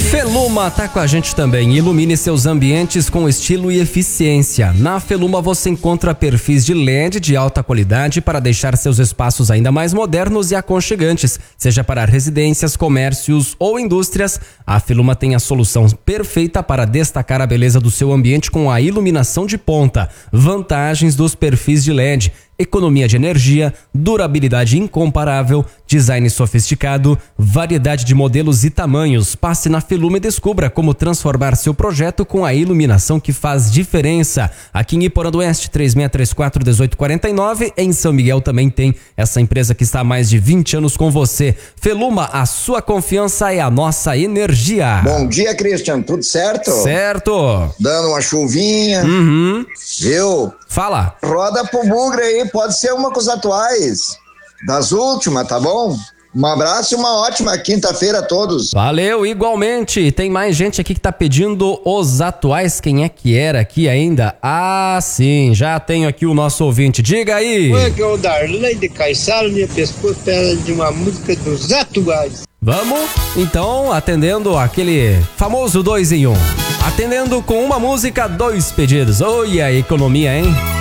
Feluma tá com a gente também. Ilumine seus ambientes com estilo e eficiência. Na Feluma você encontra perfis de LED de alta qualidade para deixar seus espaços ainda mais modernos e aconchegantes. Seja para residências, comércios ou indústrias, a Feluma tem a solução perfeita para destacar a beleza do seu ambiente com a iluminação de ponta. Vantagens dos perfis de LED: economia de energia, durabilidade incomparável, design sofisticado, variedade de modelos e tamanhos. Passe na Feluma e descubra como transformar seu projeto com a iluminação que faz diferença. Aqui em Iporã do Oeste, 3634-1849. Em São Miguel também tem essa empresa que está há mais de 20 anos com você. Feluma, a sua confiança é a nossa energia. Bom dia, Christian. Tudo certo? Certo. Dando uma chuvinha. Viu? Fala. Roda pro bugre aí, pode ser uma com os atuais. Das últimas, tá bom? Um abraço e uma ótima quinta-feira a todos. Valeu, igualmente. Tem mais gente aqui que tá pedindo os atuais. Quem é que era aqui ainda? Ah, sim, já tenho aqui o nosso ouvinte. Diga aí. Oi, que é o Darley de Caiçara, minha pescoço pela de uma música dos atuais. Vamos, então, atendendo aquele famoso 2 em 1. Atendendo com uma música, 2 pedidos. Oi, a economia, hein?